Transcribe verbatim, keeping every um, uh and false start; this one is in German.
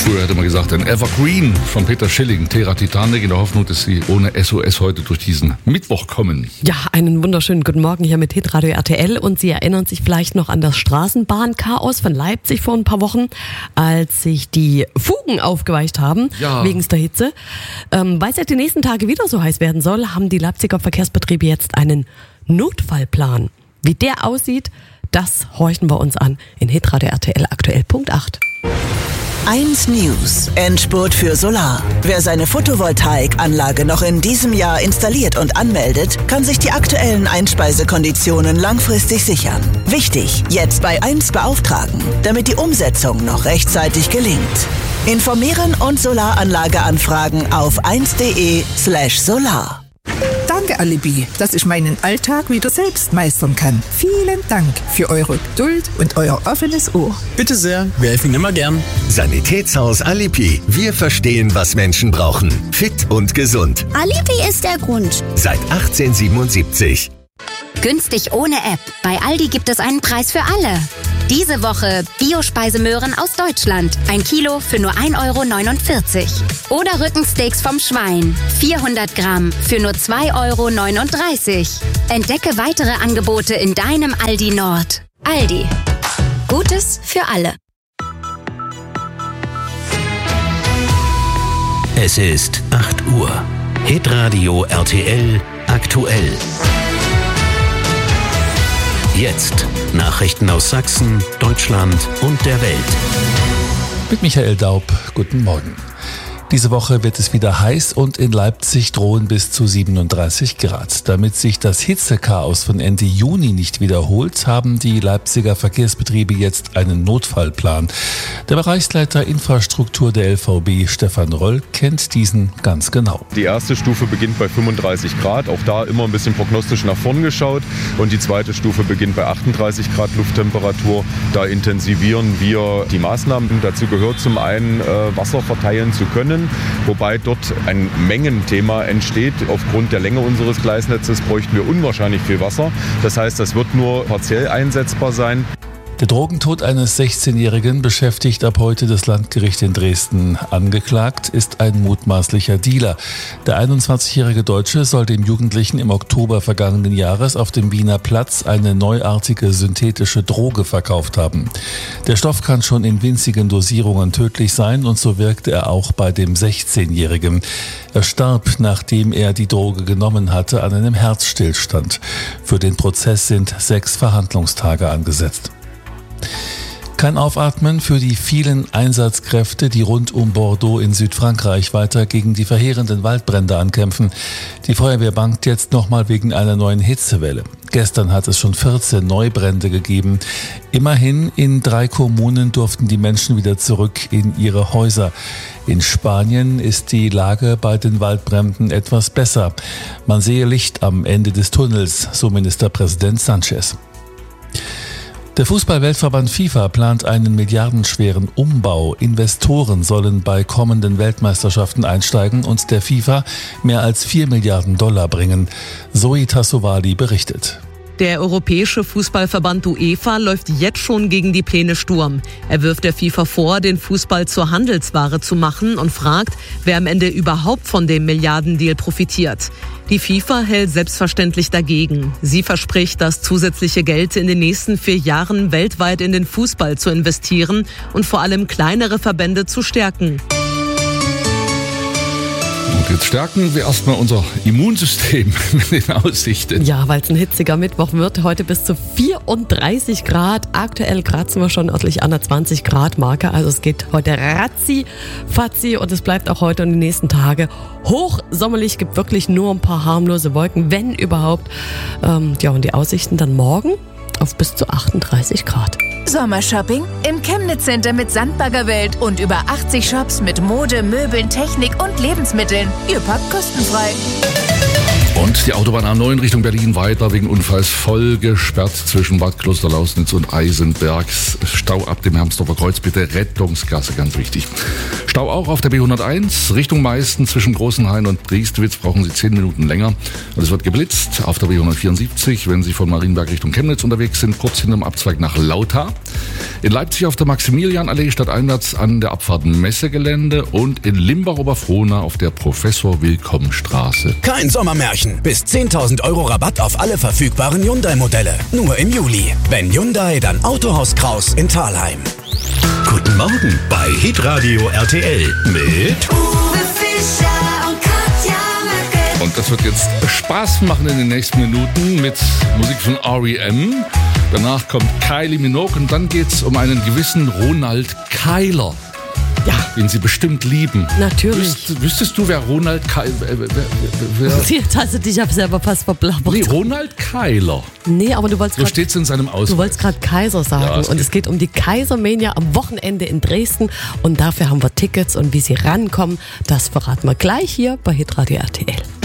Früher hätte man gesagt, ein Evergreen von Peter Schilling, Terra Titanic, in der Hoffnung, dass Sie ohne S O S heute durch diesen Mittwoch kommen. Ja, einen wunderschönen guten Morgen hier mit Hitradio R T L. Und Sie erinnern sich vielleicht noch an das Straßenbahnchaos von Leipzig vor ein paar Wochen, als sich die Fugen aufgeweicht haben, ja. wegen der Hitze. Ähm, weil es ja die nächsten Tage wieder so heiß werden soll, haben die Leipziger Verkehrsbetriebe jetzt einen Notfallplan. Wie der aussieht, das horchen wir uns an in Hitradio R T L aktuell Punkt acht. eins News. Endspurt für Solar. Wer seine Photovoltaikanlage noch in diesem Jahr installiert und anmeldet, kann sich die aktuellen Einspeisekonditionen langfristig sichern. Wichtig, jetzt bei eins beauftragen, damit die Umsetzung noch rechtzeitig gelingt. Informieren und Solaranlage anfragen auf eins.de slash solar. Danke, Alibi, dass ich meinen Alltag wieder selbst meistern kann. Vielen Dank für eure Geduld und euer offenes Ohr. Bitte sehr, wir helfen immer gern. Sanitätshaus Alibi. Wir verstehen, was Menschen brauchen. Fit und gesund. Alibi ist der Grund. Seit achtzehnhundertsiebenundsiebzig. Günstig ohne App. Bei Aldi gibt es einen Preis für alle. Diese Woche Bio-Speisemöhren aus Deutschland. Ein Kilo für nur ein Euro neunundvierzig. Oder Rückensteaks vom Schwein. vierhundert Gramm für nur zwei Euro neununddreißig. Entdecke weitere Angebote in deinem Aldi Nord. Aldi. Gutes für alle. Es ist acht Uhr. Hitradio R T L aktuell. Jetzt Nachrichten aus Sachsen, Deutschland und der Welt. Mit Michael Daub, guten Morgen. Diese Woche wird es wieder heiß und in Leipzig drohen bis zu siebenunddreißig Grad. Damit sich das Hitzechaos von Ende Juni nicht wiederholt, haben die Leipziger Verkehrsbetriebe jetzt einen Notfallplan. Der Bereichsleiter Infrastruktur der L V B, Stefan Röll, kennt diesen ganz genau. Die erste Stufe beginnt bei fünfunddreißig Grad, auch da immer ein bisschen prognostisch nach vorn geschaut. Und die zweite Stufe beginnt bei achtunddreißig Grad Lufttemperatur. Da intensivieren wir die Maßnahmen. Dazu gehört zum einen, äh, Wasser verteilen zu können. Wobei dort ein Mengenthema entsteht. Aufgrund der Länge unseres Gleisnetzes bräuchten wir unwahrscheinlich viel Wasser. Das heißt, das wird nur partiell einsetzbar sein. Der Drogentod eines sechzehnjährigen beschäftigt ab heute das Landgericht in Dresden. Angeklagt ist ein mutmaßlicher Dealer. Der einundzwanzigjährige Deutsche soll dem Jugendlichen im Oktober vergangenen Jahres auf dem Wiener Platz eine neuartige synthetische Droge verkauft haben. Der Stoff kann schon in winzigen Dosierungen tödlich sein und so wirkte er auch bei dem sechzehnjährigen. Er starb, nachdem er die Droge genommen hatte, an einem Herzstillstand. Für den Prozess sind sechs Verhandlungstage angesetzt. Kein Aufatmen für die vielen Einsatzkräfte, die rund um Bordeaux in Südfrankreich weiter gegen die verheerenden Waldbrände ankämpfen. Die Feuerwehr bangt jetzt nochmal wegen einer neuen Hitzewelle. Gestern hat es schon vierzehn Neubrände gegeben. Immerhin in drei Kommunen durften die Menschen wieder zurück in ihre Häuser. In Spanien ist die Lage bei den Waldbränden etwas besser. Man sehe Licht am Ende des Tunnels, so Ministerpräsident Sanchez. Der Fußball-Weltverband FIFA plant einen milliardenschweren Umbau. Investoren sollen bei kommenden Weltmeisterschaften einsteigen und der FIFA mehr als vier Milliarden Dollar bringen. Zoe Tassovali berichtet. Der Europäische Fußballverband UEFA läuft jetzt schon gegen die Pläne Sturm. Er wirft der FIFA vor, den Fußball zur Handelsware zu machen und fragt, wer am Ende überhaupt von dem Milliardendeal profitiert. Die FIFA hält selbstverständlich dagegen. Sie verspricht, das zusätzliche Geld in den nächsten vier Jahren weltweit in den Fußball zu investieren und vor allem kleinere Verbände zu stärken. Und jetzt stärken wir erstmal unser Immunsystem mit den Aussichten. Ja, weil es ein hitziger Mittwoch wird. Heute bis zu vierunddreißig Grad. Aktuell kratzen wir schon örtlich an der zwanzig Grad Marke. Also es geht heute ratzi, fatzi und es bleibt auch heute und die nächsten Tage hochsommerlich. Gibt wirklich nur ein paar harmlose Wolken, wenn überhaupt. Ähm, ja, und die Aussichten dann morgen auf bis zu achtunddreißig Grad. Sommershopping im Chemnitz Center mit Sandbaggerwelt und über achtzig Shops mit Mode, Möbeln, Technik und Lebensmitteln. Ihr packt kostenfrei. Und die Autobahn A neun Richtung Berlin weiter wegen Unfalls voll gesperrt zwischen Bad Klosterlausnitz und Eisenberg. Stau ab dem Hermsdorfer Kreuz, bitte Rettungsgasse, ganz wichtig. Stau auch auf der B hunderteins Richtung Meisten zwischen Großenhain und Priestwitz, brauchen Sie zehn Minuten länger. Und es wird geblitzt auf der B hundertvierundsiebzig, wenn Sie von Marienberg Richtung Chemnitz unterwegs sind, kurz hinterm Abzweig nach Lauter. In Leipzig auf der Maximilianallee stadteinwärts an der Abfahrt Messegelände und in Limbach-Oberfrohna auf der Professor-Wilkom-Straße. Kein Sommermärchen. Bis zehntausend Euro Rabatt auf alle verfügbaren Hyundai-Modelle. Nur im Juli. Wenn Hyundai, dann Autohaus Kraus in Thalheim. Guten Morgen bei Hitradio R T L mit Uwe Fischer und Katja Möcke. Und das wird jetzt Spaß machen in den nächsten Minuten mit Musik von R E M. Danach kommt Kylie Minogue und dann geht's um einen gewissen Ronald Keiler. Ja. Den Sie bestimmt lieben. Natürlich. Wüsst, wüsstest du, wer Ronald Keiler... Wer, wer, wer, Jetzt hast du dich aber selber fast verblabbert. Nee, Ronald Keiler. Nee, aber du wolltest So steht es in seinem Ausweis. Du wolltest gerade Kaiser sagen. Ja, es und es geht um die Kaisermania am Wochenende in Dresden. Und dafür haben wir Tickets. Und wie sie rankommen, das verraten wir gleich hier bei Hitradio R T L.